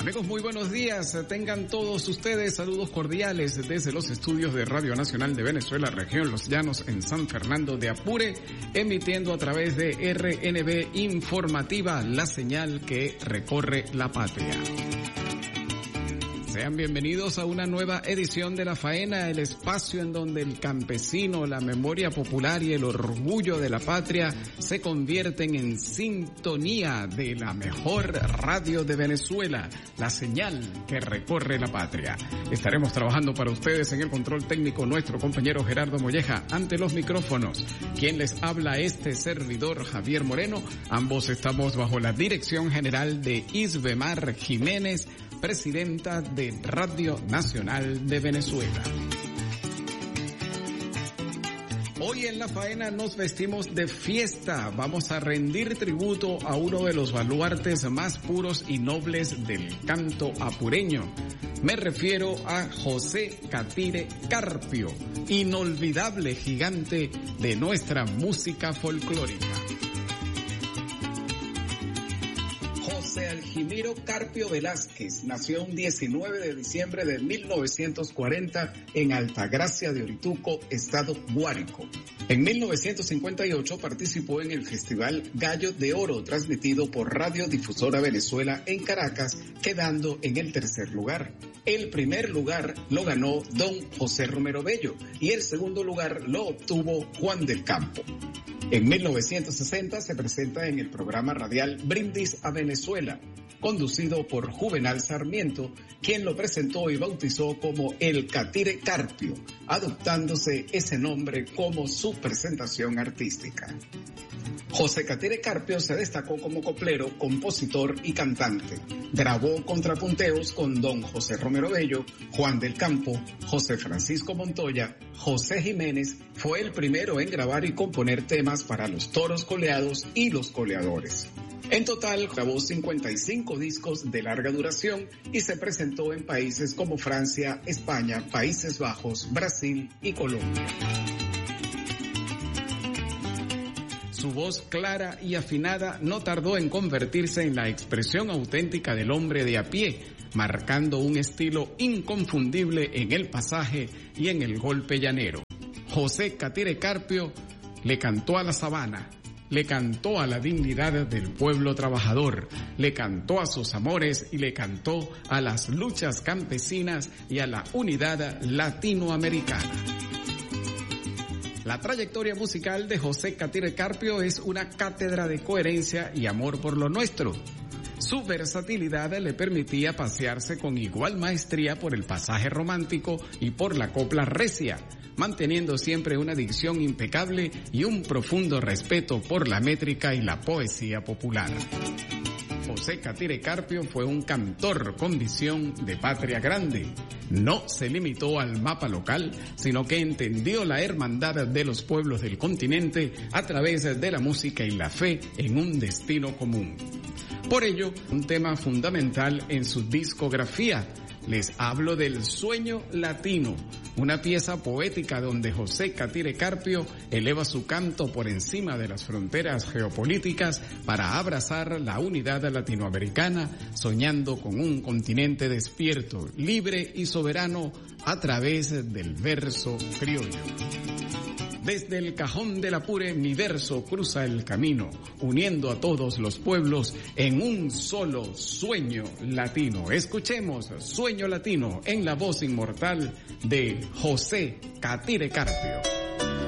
Amigos, muy buenos días. Tengan todos ustedes saludos cordiales desde los estudios de Radio Nacional de Venezuela, región Los Llanos, en San Fernando de Apure, emitiendo a través de RNB Informativa, la señal que recorre la patria. Sean bienvenidos a una nueva edición de La Faena, el espacio en donde el campesino, la memoria popular y el orgullo de la patria se convierten en sintonía de la mejor radio de Venezuela, la señal que recorre la patria. Estaremos trabajando para ustedes en el control técnico nuestro compañero Gerardo Molleja, ante los micrófonos. Quien les habla, este servidor Javier Moreno. Ambos estamos bajo la dirección general de Isbemar Jiménez, presidenta de Radio Nacional de Venezuela. Hoy en La Faena nos vestimos de fiesta. Vamos a rendir tributo a uno de los baluartes más puros y nobles del canto apureño. Me refiero a José Catire Carpio, inolvidable gigante de nuestra música folclórica. José Algimiro Carpio Velázquez nació un 19 de diciembre de 1940 en Altagracia de Orituco, estado Guárico. En 1958 participó en el Festival Gallo de Oro, transmitido por Radio Difusora Venezuela en Caracas, quedando en el tercer lugar. El primer lugar lo ganó don José Romero Bello y el segundo lugar lo obtuvo Juan del Campo. En 1960 se presenta en el programa radial Brindis a Venezuela, conducido por Juvenal Sarmiento, quien lo presentó y bautizó como el Catire Carpio, adoptándose ese nombre como su presentación artística. José Catire Carpio se destacó como coplero, compositor y cantante. Grabó contrapunteos con don José Romero Bello, Juan del Campo, José Francisco Montoya, José Jiménez. Fue el primero en grabar y componer temas para los toros coleados y los coleadores. En total grabó 55 discos de larga duración y se presentó en países como Francia, España, Países Bajos, Brasil y Colombia. Su voz clara y afinada no tardó en convertirse en la expresión auténtica del hombre de a pie, marcando un estilo inconfundible en el pasaje y en el golpe llanero. José Catire Carpio le cantó a la sabana, le cantó a la dignidad del pueblo trabajador, le cantó a sus amores y le cantó a las luchas campesinas y a la unidad latinoamericana. La trayectoria musical de José Catire Carpio es una cátedra de coherencia y amor por lo nuestro. Su versatilidad le permitía pasearse con igual maestría por el pasaje romántico y por la copla recia, manteniendo siempre una dicción impecable y un profundo respeto por la métrica y la poesía popular. José Catire Carpio fue un cantor con visión de patria grande. No se limitó al mapa local, sino que entendió la hermandad de los pueblos del continente a través de la música y la fe en un destino común. Por ello, un tema fundamental en su discografía. Les hablo del Sueño Latino, una pieza poética donde José Catire Carpio eleva su canto por encima de las fronteras geopolíticas para abrazar la unidad latinoamericana, soñando con un continente despierto, libre y soberano a través del verso criollo. Desde el cajón del Apure mi verso cruza el camino, uniendo a todos los pueblos en un solo sueño latino. Escuchemos Sueño Latino en la voz inmortal de José Catire Carpio.